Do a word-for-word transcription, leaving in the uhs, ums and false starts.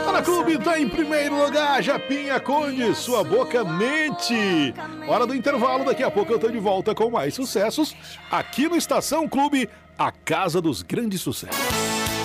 Zona Clube tá em primeiro lugar, Japinha Conde, sua boca mente. Hora do intervalo, daqui a pouco eu tô de volta com mais sucessos aqui no Estação Clube, a casa dos grandes sucessos.